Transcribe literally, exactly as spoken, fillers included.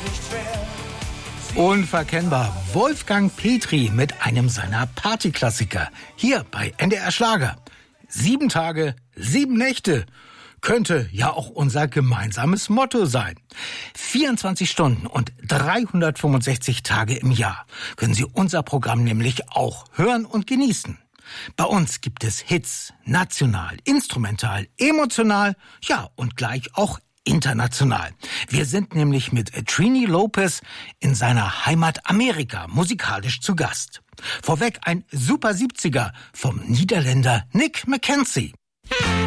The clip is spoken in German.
Unverkennbar Wolfgang Petri mit einem seiner Partyklassiker. Hier bei N D R Schlager. Sieben Tage, sieben Nächte. Könnte ja auch unser gemeinsames Motto sein. vierundzwanzig Stunden und dreihundertfünfundsechzig Tage im Jahr können Sie unser Programm nämlich auch hören und genießen. Bei uns gibt es Hits, national, instrumental, emotional, ja und gleich auch international. Wir sind nämlich mit Trini Lopez in seiner Heimat Amerika musikalisch zu Gast. Vorweg ein Super siebziger vom Niederländer Nick McKenzie.